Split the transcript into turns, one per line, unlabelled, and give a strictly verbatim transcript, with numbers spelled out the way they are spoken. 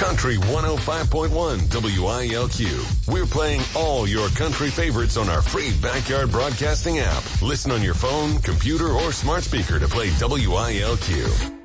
Country one oh five point one W I L Q. We're playing all your country favorites on our free Backyard Broadcasting app. Listen on your phone, computer, or smart speaker to play W I L Q.